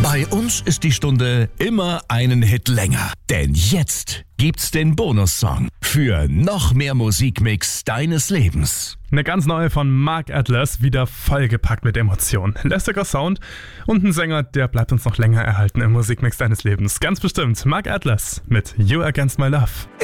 Bei uns ist die Stunde immer einen Hit länger. Denn jetzt gibt's den Bonussong für noch mehr Musikmix deines Lebens. Eine ganz neue von Mark Atlas, wieder vollgepackt mit Emotionen. Lästiger Sound und ein Sänger, der bleibt uns noch länger erhalten im Musikmix deines Lebens. Ganz bestimmt Mark Atlas mit You Against My Love.